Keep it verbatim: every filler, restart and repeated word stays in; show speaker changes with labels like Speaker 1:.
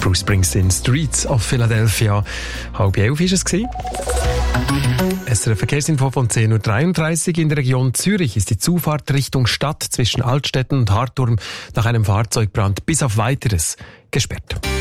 Speaker 1: Bruce Springsteen, Streets of Philadelphia. Halb elf war es. Es ist eine Verkehrsinfo von zehn Uhr dreiunddreißig. In der Region Zürich ist die Zufahrt Richtung Stadt zwischen Altstetten und Harturm nach einem Fahrzeugbrand bis auf Weiteres gesperrt.